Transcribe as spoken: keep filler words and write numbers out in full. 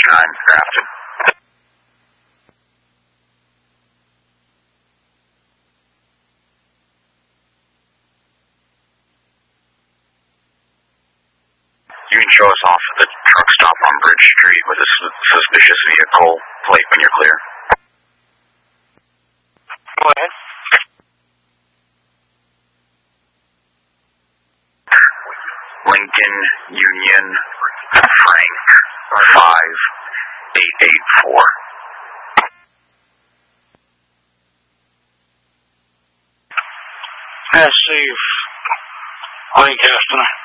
nine, Grafton. You can show us off at the truck stop on Bridge Street with a su suspicious vehicle plate when you're clear. Go ahead. Lincoln Union Frank five eight eight four. That's Steve Lancaster.